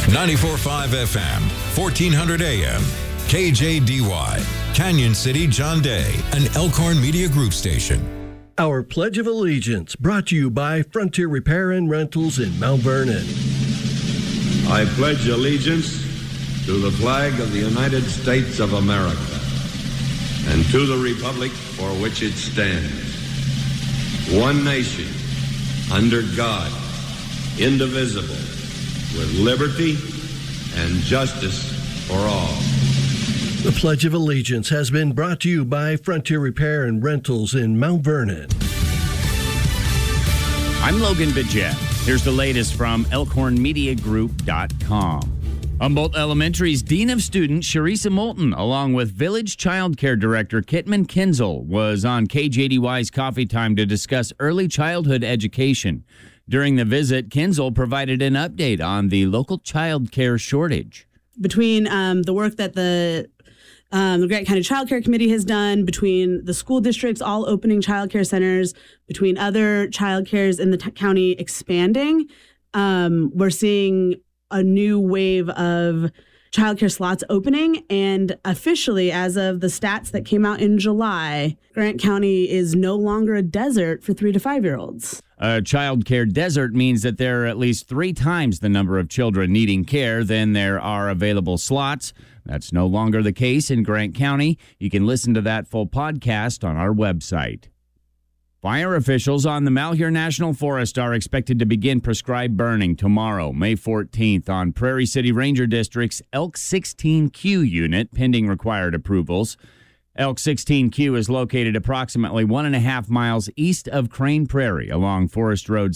94.5 FM, 1400 AM, KJDY, Canyon City, John Day, an Elkhorn Media Group station. Our Pledge of Allegiance brought to you by Frontier Repair and Rentals in Mount Vernon. I pledge allegiance to the flag of the United States of America and to the republic for which it stands, one nation, under God, indivisible, with liberty and justice for all. The Pledge of Allegiance has been brought to you by Frontier Repair and Rentals in Mount Vernon. I'm Logan Bidget. Here's the latest from ElkhornMediaGroup.com. Humboldt Elementary's Dean of Students, Sharisa Moulton, along with Village Child Care Director Kitman Kinzel, was on KJDY's Coffee Time to discuss early childhood education. During the visit, Kinzel provided an update on the local child care shortage. Between the work that the Grant County Child Care Committee has done, between the school districts all opening child care centers, between other child cares in the county expanding, we're seeing a new wave of childcare slots opening, and officially, as of the stats that came out in July, Grant County is no longer a desert for 3 to 5-year-olds. A child care desert means that there are at least 3 times the number of children needing care than there are available slots. That's no longer the case in Grant County. You can listen to that full podcast on our website. Fire officials on the Malheur National Forest are expected to begin prescribed burning tomorrow, May 14th, on Prairie City Ranger District's Elk 16Q unit, pending required approvals. Elk 16Q is located approximately 1.5 miles east of Crane Prairie along Forest Road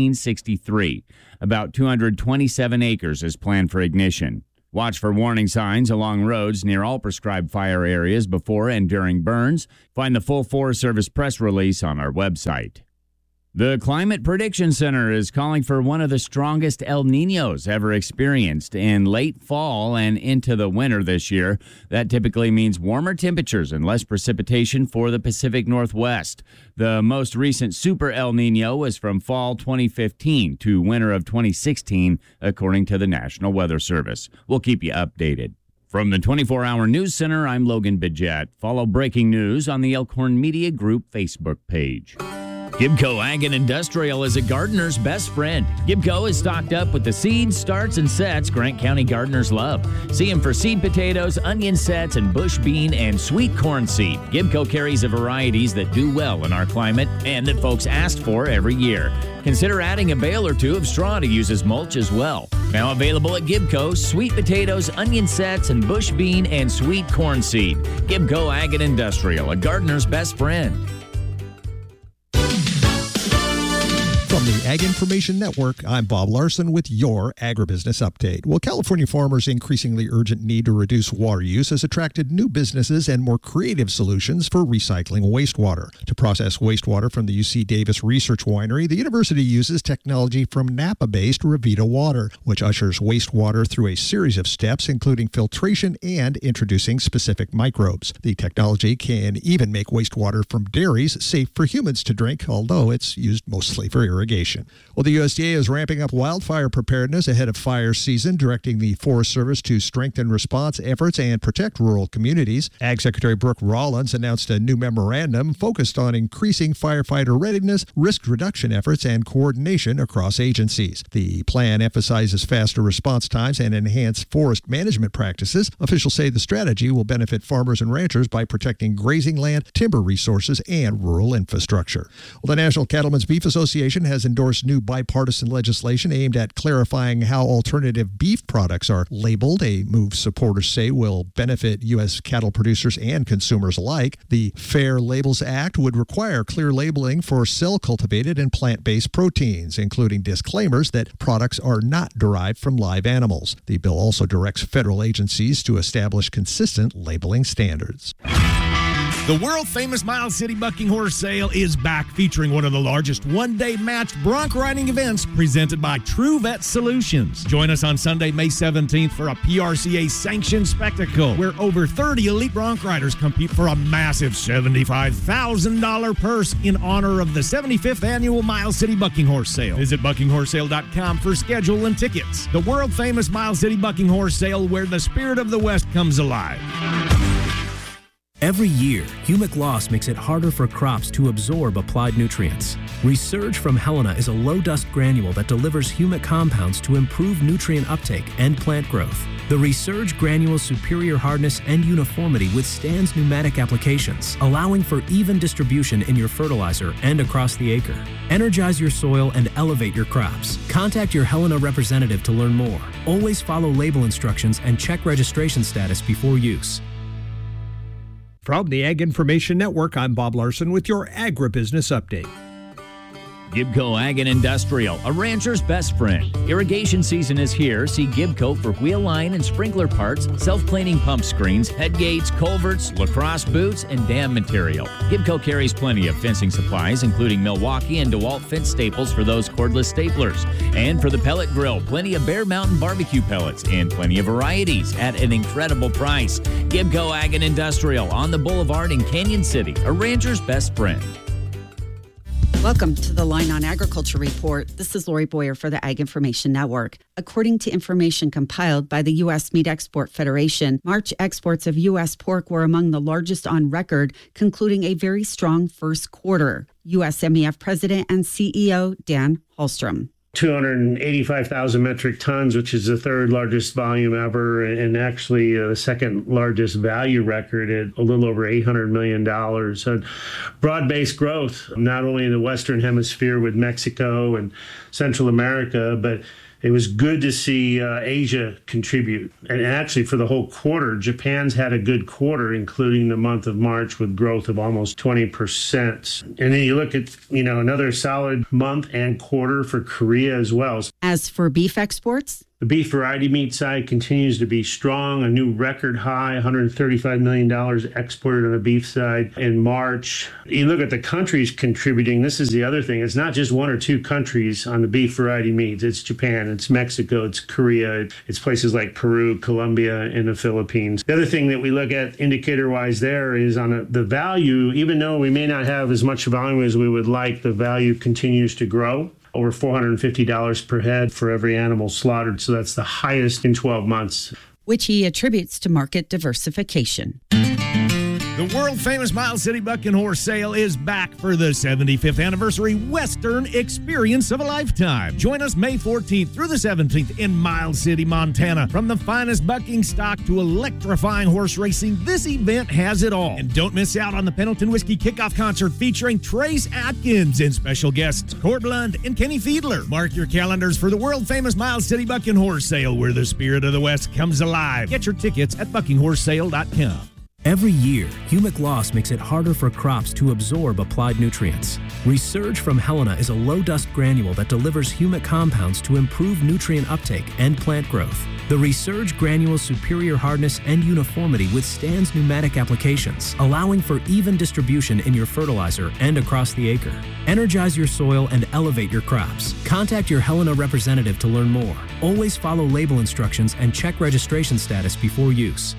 1663. About 227 acres is planned for ignition. Watch for warning signs along roads near all prescribed fire areas before and during burns. Find the full Forest Service press release on our website. The Climate Prediction Center is calling for one of the strongest El Niños ever experienced in late fall and into the winter this year. That typically means warmer temperatures and less precipitation for the Pacific Northwest. The most recent Super El Niño was from fall 2015 to winter of 2016, according to the National Weather Service. We'll keep you updated. From the 24-Hour News Center, I'm Logan Bidget. Follow breaking news on the Elkhorn Media Group Facebook page. Gibco Ag and Industrial is a gardener's best friend. Gibco is stocked up with the seeds, starts, and sets Grant County gardeners love. See them for seed potatoes, onion sets, and bush bean and sweet corn seed. Gibco carries the varieties that do well in our climate and that folks ask for every year. Consider adding a bale or two of straw to use as mulch as well. Now available at Gibco, sweet potatoes, onion sets, and bush bean and sweet corn seed. Gibco Ag and Industrial, a gardener's best friend. From the Ag Information Network, I'm Bob Larson with your Agribusiness Update. Well, California farmers' increasingly urgent need to reduce water use has attracted new businesses and more creative solutions for recycling wastewater. To process wastewater from the UC Davis Research Winery, the university uses technology from Napa-based Revita Water, which ushers wastewater through a series of steps, including filtration and introducing specific microbes. The technology can even make wastewater from dairies safe for humans to drink, although it's used mostly for irrigation. Well, the USDA is ramping up wildfire preparedness ahead of fire season, directing the Forest Service to strengthen response efforts and protect rural communities. Ag Secretary Brooke Rollins announced a new memorandum focused on increasing firefighter readiness, risk reduction efforts, and coordination across agencies. The plan emphasizes faster response times and enhanced forest management practices. Officials say the strategy will benefit farmers and ranchers by protecting grazing land, timber resources, and rural infrastructure. Well, the National Cattlemen's Beef Association has endorsed new bipartisan legislation aimed at clarifying how alternative beef products are labeled, a move supporters say will benefit U.S. cattle producers and consumers alike. The Fair Labels Act would require clear labeling for cell-cultivated and plant-based proteins, including disclaimers that products are not derived from live animals. The bill also directs federal agencies to establish consistent labeling standards. The world-famous Miles City Bucking Horse Sale is back, featuring one of the largest one-day matched bronc riding events presented by True Vet Solutions. Join us on Sunday, May 17th for a PRCA-sanctioned spectacle where over 30 elite bronc riders compete for a massive $75,000 purse in honor of the 75th Annual Miles City Bucking Horse Sale. Visit buckinghorsesale.com for schedule and tickets. The world-famous Miles City Bucking Horse Sale, where the spirit of the West comes alive. Every year, humic loss makes it harder for crops to absorb applied nutrients. Resurge from Helena is a low-dust granule that delivers humic compounds to improve nutrient uptake and plant growth. The Resurge granule's superior hardness and uniformity withstands pneumatic applications, allowing for even distribution in your fertilizer and across the acre. Energize your soil and elevate your crops. Contact your Helena representative to learn more. Always follow label instructions and check registration status before use. From the Ag Information Network, I'm Bob Larson with your agribusiness update. Gibco Ag and Industrial, a rancher's best friend. Irrigation season is here. See Gibco for wheel line and sprinkler parts, self-cleaning pump screens, head gates, culverts, lacrosse boots, and dam material. Gibco carries plenty of fencing supplies, including Milwaukee and DeWalt fence staples for those cordless staplers. And for the pellet grill, plenty of Bear Mountain barbecue pellets and plenty of varieties at an incredible price. Gibco Ag and Industrial on the Boulevard in Canyon City, a rancher's best friend. Welcome to the Line on Agriculture Report. This is Lori Boyer for the Ag Information Network. According to information compiled by the U.S. Meat Export Federation, March exports of U.S. pork were among the largest on record, concluding a very strong first quarter. USMEF President and CEO Dan Hallstrom. 285,000 metric tons, which is the third largest volume ever, and actually the second largest value record at a little over $800 million. So broad-based growth, not only in the Western Hemisphere with Mexico and Central America, but it was good to see Asia contribute. And actually, for the whole quarter, Japan's had a good quarter, including the month of March with growth of almost 20%. And then you look at, another solid month and quarter for Korea as well. As for beef exports, the beef variety meat side continues to be strong, a new record high, $135 million exported on the beef side in March. You look at the countries contributing, this is the other thing. It's not just one or two countries on the beef variety meats. It's Japan, it's Mexico, it's Korea, it's places like Peru, Colombia, and the Philippines. The other thing that we look at indicator-wise there is on the value. Even though we may not have as much volume as we would like, the value continues to grow. Over $450 per head for every animal slaughtered. So that's the highest in 12 months. Which he attributes to market diversification. The world-famous Miles City Bucking Horse Sale is back for the 75th anniversary Western experience of a lifetime. Join us May 14th through the 17th in Miles City, Montana. From the finest bucking stock to electrifying horse racing, this event has it all. And don't miss out on the Pendleton Whiskey Kickoff Concert featuring Trace Atkins and special guests Cord Lund and Kenny Fiedler. Mark your calendars for the world-famous Miles City Bucking Horse Sale, where the spirit of the West comes alive. Get your tickets at buckinghorsesale.com. Every year, humic loss makes it harder for crops to absorb applied nutrients. Resurge from Helena is a low-dust granule that delivers humic compounds to improve nutrient uptake and plant growth. The Resurge granule's superior hardness and uniformity withstands pneumatic applications, allowing for even distribution in your fertilizer and across the acre. Energize your soil and elevate your crops. Contact your Helena representative to learn more. Always follow label instructions and check registration status before use.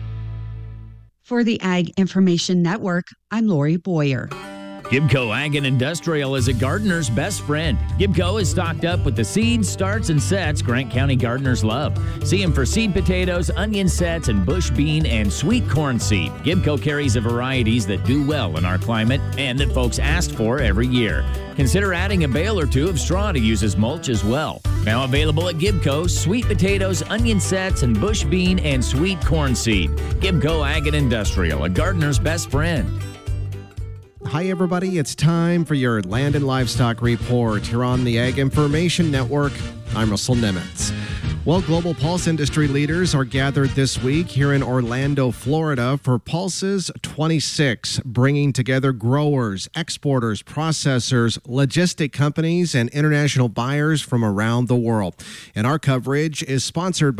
For the Ag Information Network, I'm Lori Boyer. Gibco Ag and Industrial is a gardener's best friend. Gibco is stocked up with the seeds, starts, and sets Grant County gardeners love. See them for seed potatoes, onion sets, and bush bean and sweet corn seed. Gibco carries the varieties that do well in our climate and that folks ask for every year. Consider adding a bale or two of straw to use as mulch as well. Now available at Gibco, sweet potatoes, onion sets, and bush bean and sweet corn seed. Gibco Ag and Industrial, a gardener's best friend. Hi, everybody. It's time for your Land and Livestock Report here on the Ag Information Network. I'm Russell Nemitz. Well, Global Pulse industry leaders are gathered this week here in Orlando, Florida for Pulses 26, bringing together growers, exporters, processors, logistic companies, and international buyers from around the world. And our coverage is sponsored by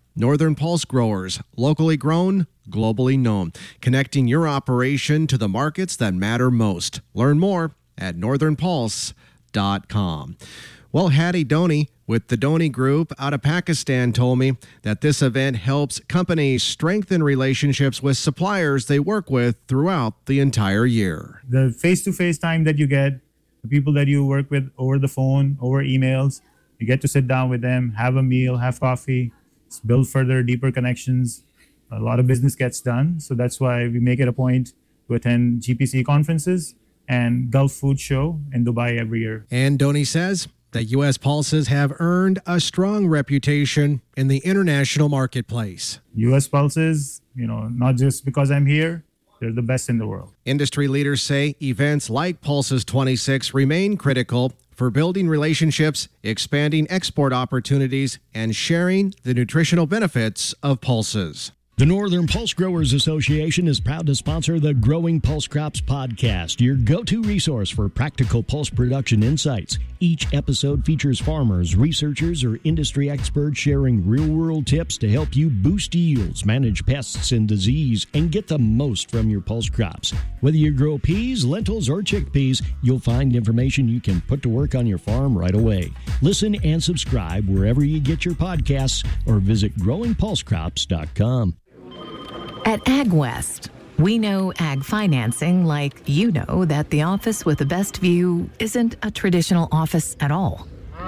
Northern Pulse Growers, locally grown, globally known, connecting your operation to the markets that matter most. Learn more at northernpulse.com. Well, Hattie Dhoni with the Dhoni Group out of Pakistan told me that this event helps companies strengthen relationships with suppliers they work with throughout the entire year. The face-to-face time that you get, the people that you work with over the phone, over emails, you get to sit down with them, have a meal, have coffee, build further, deeper connections. A lot of business gets done. So that's why we make it a point to attend GPC conferences and Gulf Food Show in Dubai every year. And Dhoni says that U.S. pulses have earned a strong reputation in the international marketplace. U.S. pulses, not just because I'm here, they're the best in the world. Industry leaders say events like Pulses 26 remain critical for building relationships, expanding export opportunities, and sharing the nutritional benefits of pulses. The Northern Pulse Growers Association is proud to sponsor the Growing Pulse Crops podcast, your go-to resource for practical pulse production insights. Each episode features farmers, researchers, or industry experts sharing real-world tips to help you boost yields, manage pests and disease, and get the most from your pulse crops. Whether you grow peas, lentils, or chickpeas, you'll find information you can put to work on your farm right away. Listen and subscribe wherever you get your podcasts or visit growingpulsecrops.com. At AgWest, we know ag financing like you know that the office with the best view isn't a traditional office at all.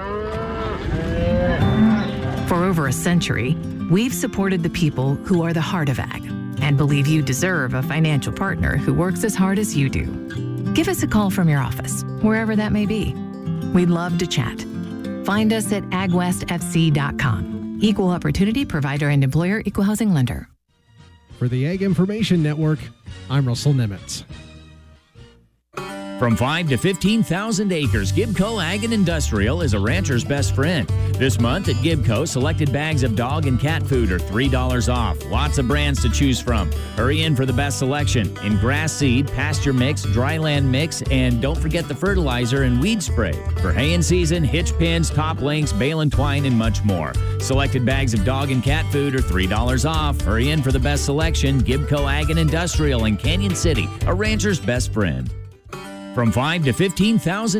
For over a century, we've supported the people who are the heart of ag and believe you deserve a financial partner who works as hard as you do. Give us a call from your office, wherever that may be. We'd love to chat. Find us at agwestfc.com. Equal opportunity provider and employer, equal housing lender. For the Ag Information Network, I'm Russell Nimitz. From 5 to 15,000 acres, Gibco Ag and Industrial is a rancher's best friend. This month at Gibco, selected bags of dog and cat food are $3 off. Lots of brands to choose from. Hurry in for the best selection in grass seed, pasture mix, dryland mix, and don't forget the fertilizer and weed spray. For hay in season, hitch pins, top links, bale and twine, and much more. Selected bags of dog and cat food are $3 off. Hurry in for the best selection. Gibco Ag and Industrial in Canyon City, a rancher's best friend. From 5 to 15,000